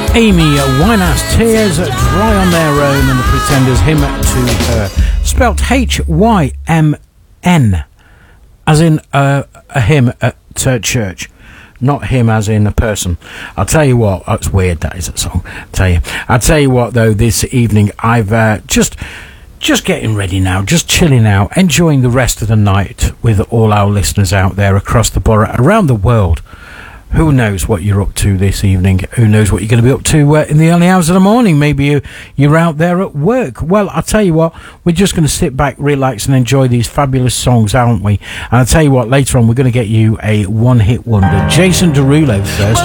Amy Winehouse, Tears Dry on Their Own, and the Pretenders, Hymn to Her, spelt H-Y-M-N, as in a hymn at church, not him as in a person. I'll tell you what, that's weird, that is a song, I'll tell you what though, this evening I've just getting ready now, just chilling out, enjoying the rest of the night with all our listeners out there across the borough, around the world. Who knows what you're up to this evening? Who knows what you're going to be up to in the early hours of the morning? Maybe you're out there at work. Well, I'll tell you what, we're just going to sit back, relax, and enjoy these fabulous songs, aren't we? And I'll tell you what, later on, we're going to get you a one-hit wonder. Jason Derulo first.